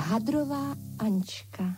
Hadrová Ančka.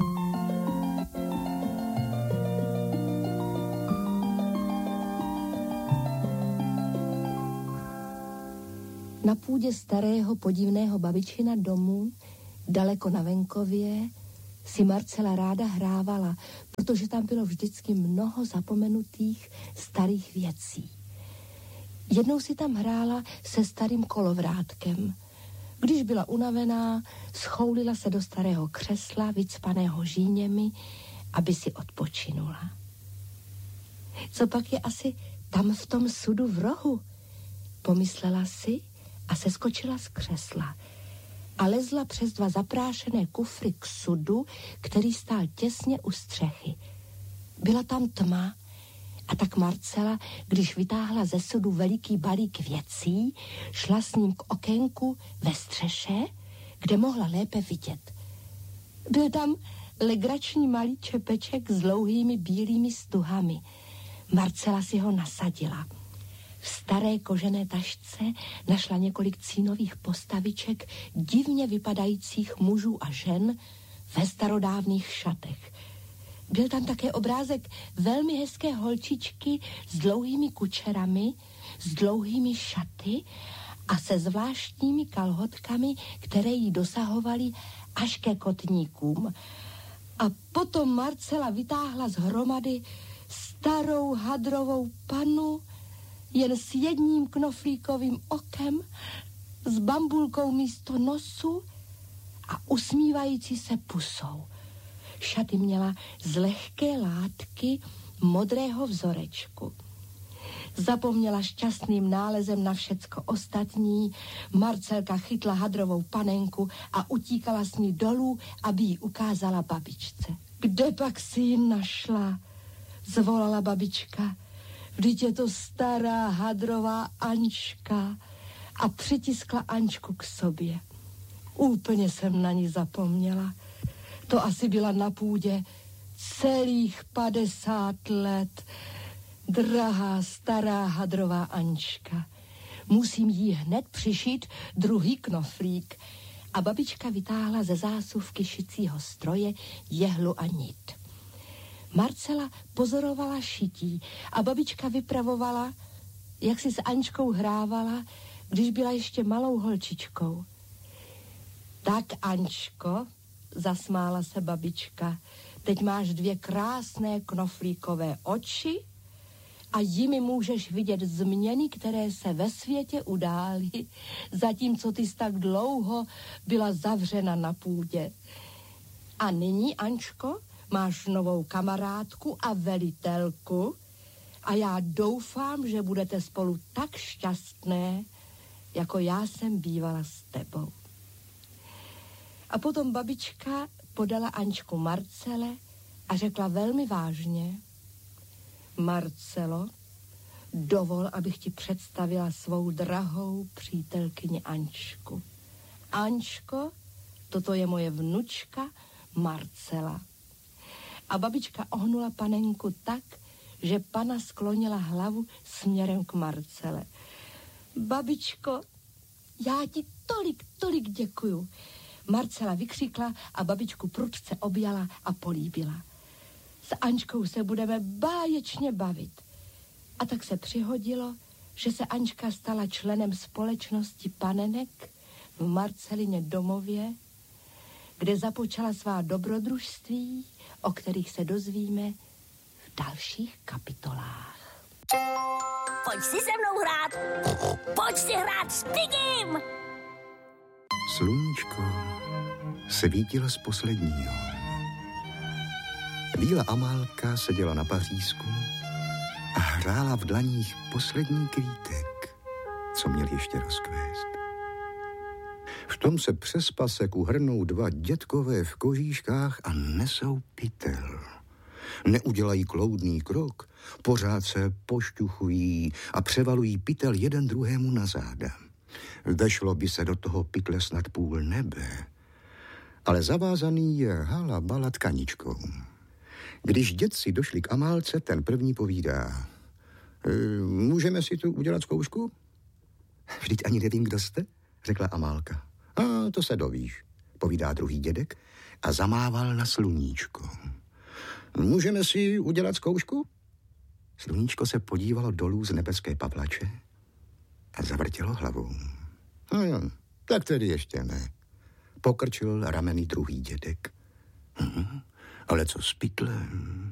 Na půdě starého podivného babičina domu, daleko na venkově, si Marcela ráda hrávala, protože tam bylo vždycky mnoho zapomenutých starých věcí. Jednou si tam hrála se starým kolovrátkem. Když byla unavená, schoulila se do starého křesla, vycpaného žíněmi, aby si odpočinula. Co pak je asi tam v tom sudu v rohu? Pomyslela si a seskočila z křesla a lezla přes 2 zaprášené kufry k sudu, který stál těsně u střechy. Byla tam tma a tak Marcela, když vytáhla ze sudu veliký balík věcí, šla s ním k okénku ve střeše, kde mohla lépe vidět. Byl tam legrační malý čepeček s dlouhými bílými stuhami. Marcela si ho nasadila. V staré kožené tašce našla několik cínových postaviček divně vypadajících mužů a žen ve starodávných šatech. Byl tam také obrázek velmi hezké holčičky s dlouhými kučerami, s dlouhými šaty a se zvláštními kalhotkami, které jí dosahovaly až ke kotníkům. A potom Marcela vytáhla z hromady starou hadrovou pannu, jen s jedním knoflíkovým okem, s bambulkou místo nosu a usmívající se pusou. Šaty měla z lehké látky modrého vzorečku. Zapomněla šťastným nálezem na všecko ostatní, Marcelka chytla hadrovou panenku a utíkala s ní dolů, aby ji ukázala babičce. Kde pak si ji našla? Zvolala babička. Vždyť je to stará hadrová Ančka. A přitiskla Ančku k sobě. Úplně jsem na ní zapomněla. To asi byla na půdě celých 50 let. Drahá stará hadrová Ančka. Musím jí hned přišít druhý knoflík. A babička vytáhla ze zásuvky šicího stroje jehlu a nit. Marcela pozorovala šití a babička vypravovala, jak si s Ančkou hrávala, když byla ještě malou holčičkou. Tak, Ančko, zasmála se babička, teď máš 2 krásné knoflíkové oči a jimi můžeš vidět změny, které se ve světě udály, zatímco ty jsi tak dlouho byla zavřena na půdě. A nyní, Ančko, máš novou kamarádku a velitelku a já doufám, že budete spolu tak šťastné, jako já jsem bývala s tebou. A potom babička podala Ančku Marcele a řekla velmi vážně: Marcelo, dovol, abych ti představila svou drahou přítelkyni Ančku. Ančko, toto je moje vnučka Marcela. A babička ohnula panenku tak, že pana sklonila hlavu směrem k Marcele. Babičko, já ti tolik děkuju. Marcela vykřikla a babičku prudce objala a políbila. S Ančkou se budeme báječně bavit. A tak se přihodilo, že se Ančka stala členem společnosti panenek v Marcelině domově, kde započala svá dobrodružství, o kterých se dozvíme v dalších kapitolách. Pojď si se mnou hrát! Pojď si hrát s Pigim! Sluníčko svítilo z posledního. Bílá Amálka seděla na pařízku a hrála v dlaních poslední kvítek, co měl ještě rozkvést. V tom se přes pasek uhrnou 2 dětkové v kožíškách a nesou pytel. Neudělají kloudný krok, pořád se pošťuchují a převalují pytel jeden druhému na záda. Vešlo by se do toho pytle snad půl nebe, ale zavázaný je hala bala tkaničkou. Když dětci došli k Amálce, ten první povídá: Můžeme si tu udělat zkoušku? Vždyť ani nevím, kdo jste, řekla Amálka. A to se dovíš. odpovídá druhý dědek a zamával na sluníčko. Můžeme si udělat zkoušku? Sluníčko se podívalo dolů z nebeské pavlače a zavrtělo hlavou. Tak tedy ještě ne. Pokrčil rameny druhý dědek. Ale co s pytlem?